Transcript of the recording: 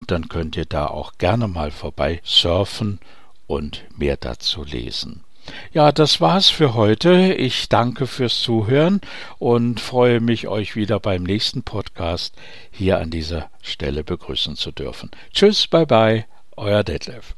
dann könnt ihr da auch gerne mal vorbei surfen und mehr dazu lesen. Ja, das war's für heute. Ich danke fürs Zuhören und freue mich, euch wieder beim nächsten Podcast hier an dieser Stelle begrüßen zu dürfen. Tschüss, bye bye, euer Detlef.